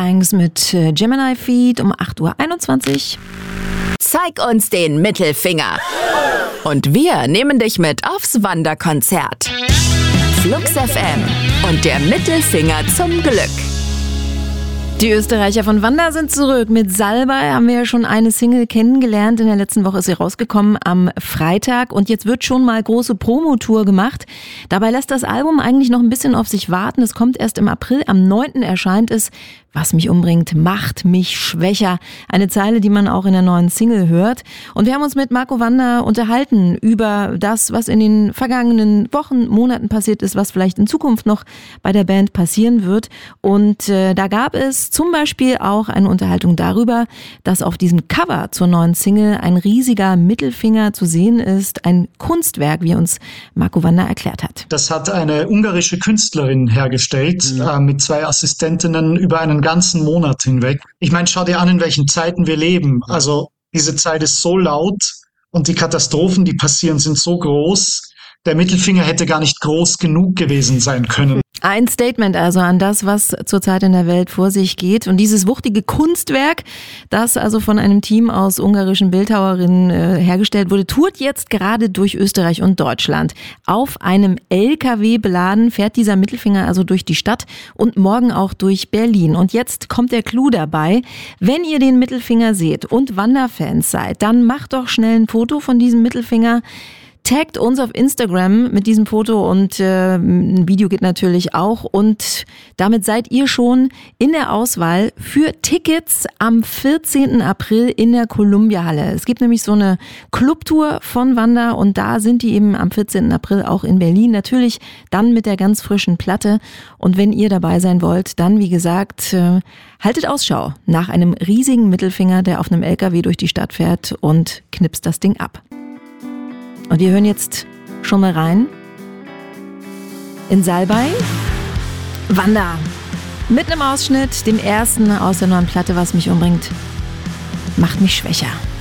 Banks mit Gemini Feed um 8:21 Uhr. Zeig uns den Mittelfinger. Und wir nehmen dich mit aufs Wanderkonzert. Flux FM und der Mittelfinger zum Glück. Die Österreicher von Wanda sind zurück. Mit Salbei haben wir ja schon eine Single kennengelernt. In der letzten Woche ist sie rausgekommen am Freitag. Und jetzt wird schon mal große Promotour gemacht. Dabei lässt das Album eigentlich noch ein bisschen auf sich warten. Es kommt erst im April. Am 9. erscheint es. Was mich umbringt, macht mich schwächer. Eine Zeile, die man auch in der neuen Single hört. Und wir haben uns mit Marco Wanda unterhalten über das, was in den vergangenen Wochen, Monaten passiert ist, was vielleicht in Zukunft noch bei der Band passieren wird. Und da gab es zum Beispiel auch eine Unterhaltung darüber, dass auf diesem Cover zur neuen Single ein riesiger Mittelfinger zu sehen ist. Ein Kunstwerk, wie uns Marco Wanda erklärt hat. Das hat eine ungarische Künstlerin hergestellt, mit 2 Assistentinnen über einen ganzen Monat hinweg. Ich meine, schau dir an, in welchen Zeiten wir leben. Also diese Zeit ist so laut und die Katastrophen, die passieren, sind so groß. Der Mittelfinger hätte gar nicht groß genug gewesen sein können. Ein Statement also an das, was zurzeit in der Welt vor sich geht. Und dieses wuchtige Kunstwerk, das also von einem Team aus ungarischen Bildhauerinnen hergestellt wurde, tourt jetzt gerade durch Österreich und Deutschland. Auf einem LKW beladen fährt dieser Mittelfinger also durch die Stadt und morgen auch durch Berlin. Und jetzt kommt der Clou dabei. Wenn ihr den Mittelfinger seht und Wanderfans seid, dann macht doch schnell ein Foto von diesem Mittelfinger. Taggt uns auf Instagram mit diesem Foto und ein Video geht natürlich auch. Und damit seid ihr schon in der Auswahl für Tickets am 14. April in der Columbia-Halle. Es gibt nämlich so eine Clubtour von Wanda und da sind die eben am 14. April auch in Berlin. Natürlich dann mit der ganz frischen Platte. Und wenn ihr dabei sein wollt, dann wie gesagt, haltet Ausschau nach einem riesigen Mittelfinger, der auf einem LKW durch die Stadt fährt und knipst das Ding ab. Und wir hören jetzt schon mal rein in Salbei. Wanda mit einem Ausschnitt, dem ersten aus der neuen Platte, was mich umbringt, macht mich schwächer.